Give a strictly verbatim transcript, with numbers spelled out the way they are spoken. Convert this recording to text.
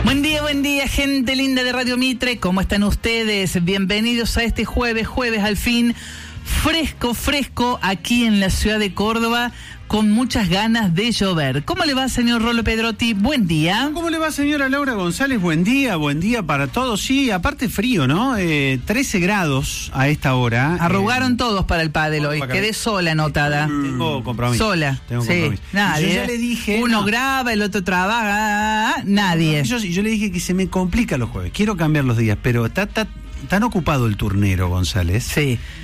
Buen día, buen día, gente linda de Radio Mitre. ¿Cómo están ustedes? Bienvenidos a este jueves, jueves al fin, fresco, fresco, aquí en la ciudad de Córdoba, con muchas ganas de llover. ¿Cómo le va, señor Rolo Pedrotti? Buen día. ¿Cómo le va, señora Laura González? Buen día, buen día para todos. Sí, aparte frío, ¿no? Eh, trece grados a esta hora. Arrugaron eh, todos para el pádel hoy. Quedé sola anotada. Tengo compromiso. Sola. Tengo sí. compromiso. Nadie. Yo ya le dije. Uno no. graba, el otro trabaja. Nadie. Yo, yo le dije que se me complica los jueves. Quiero cambiar los días, pero está, está tan ocupado el turnero, González. Sí.